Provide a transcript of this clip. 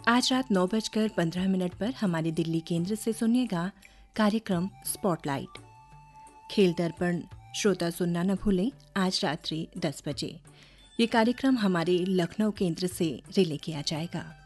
आज रात 9:15 पर हमारे दिल्ली केंद्र से सुनिएगा कार्यक्रम स्पॉटलाइट। खेल दर्पण श्रोता सुनना न भूलें आज रात्रि 10 बजे। ये कार्यक्रम हमारे लखनऊ केंद्र से रिले किया जाएगा।